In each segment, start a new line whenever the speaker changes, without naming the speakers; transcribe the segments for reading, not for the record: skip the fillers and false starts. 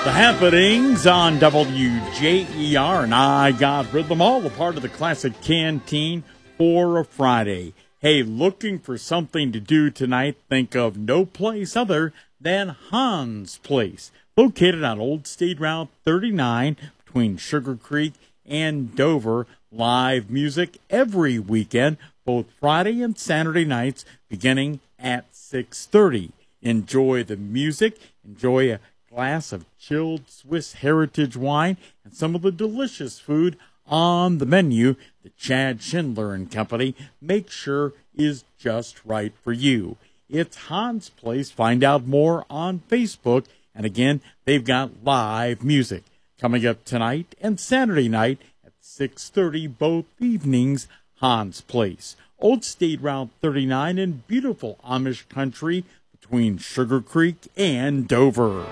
The happenings on WJER, and I got rhythm, all a part of the Classic Canteen for a Friday. Hey, looking for something to do tonight? Think of no place other than Hans Place, located on Old State Route 39 between Sugar Creek and Dover. Live music every weekend, both Friday and Saturday nights, beginning at 6:30. Enjoy the music, enjoy a glass of chilled Swiss heritage wine, and some of the delicious food on the menu that Chad Schindler and Company make sure is just right for you. It's Hans Place. Find out more on Facebook. And again, they've got live music coming up tonight and Saturday night at 6:30, both evenings. Hans Place, Old State Route 39 in beautiful Amish country between Sugar Creek and Dover.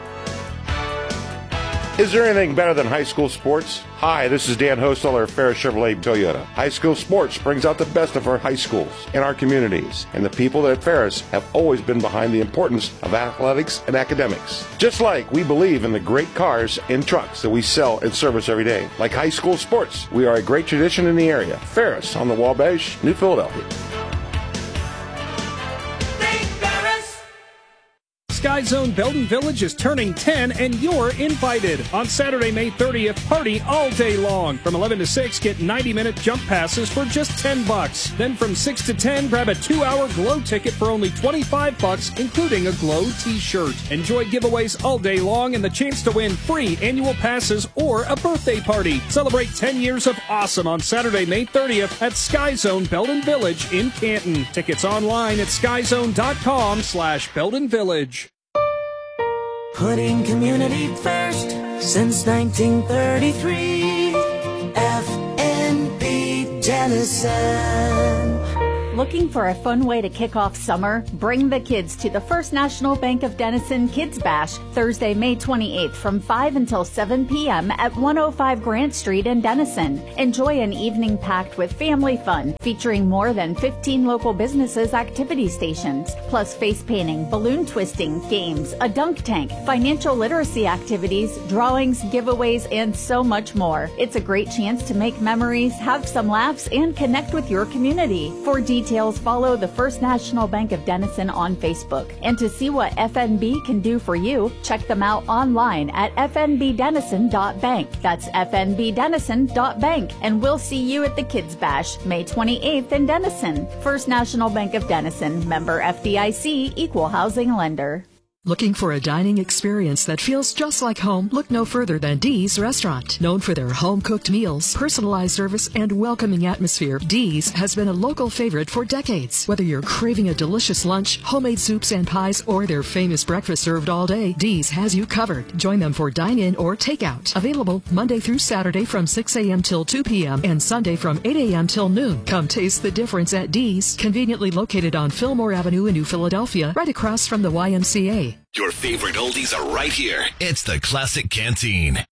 Is there anything better than high school sports? Hi, this is Dan Hosteller of Ferris Chevrolet Toyota. High school sports brings out the best of our high schools and our communities, and the people at Ferris have always been behind the importance of athletics and academics. Just like we believe in the great cars and trucks that we sell and service every day. Like high school sports, we are a great tradition in the area. Ferris on the Wabash, New Philadelphia.
Sky Zone Belden Village is turning 10 and you're invited. On Saturday, May 30th, party all day long. From 11 to 6, get 90-minute jump passes for just $10. Then from 6 to 10, grab a 2-hour glow ticket for only $25, including a glow t-shirt. Enjoy giveaways all day long and the chance to win free annual passes or a birthday party. Celebrate 10 years of awesome on Saturday, May 30th at Sky Zone Belden Village in Canton. Tickets online at skyzone.com/Belden Village.
Putting community first since 1933. FNB Denison.
Looking for a fun way to kick off summer? Bring the kids to the First National Bank of Denison Kids Bash, Thursday, May 28th from 5 until 7 p.m. at 105 Grant Street in Denison. Enjoy an evening packed with family fun, featuring more than 15 local businesses' activity stations, plus face painting, balloon twisting, games, a dunk tank, financial literacy activities, drawings, giveaways, and so much more. It's a great chance to make memories, have some laughs, and connect with your community. For details, follow the First National Bank of Denison on Facebook. And to see what FNB can do for you, check them out online at fnbdenison.bank. That's fnbdenison.bank. And we'll see you at the Kids Bash, May 28th in Denison. First National Bank of Denison, member FDIC, equal housing lender.
Looking for a dining experience that feels just like home? Look no further than Dee's Restaurant. Known for their home-cooked meals, personalized service, and welcoming atmosphere, Dee's has been a local favorite for decades. Whether you're craving a delicious lunch, homemade soups and pies, or their famous breakfast served all day, Dee's has you covered. Join them for dine-in or takeout. Available Monday through Saturday from 6 a.m. till 2 p.m. and Sunday from 8 a.m. till noon. Come taste the difference at Dee's, conveniently located on Fillmore Avenue in New Philadelphia, right across from the YMCA.
Your favorite oldies are right here. It's the Classic Canteen.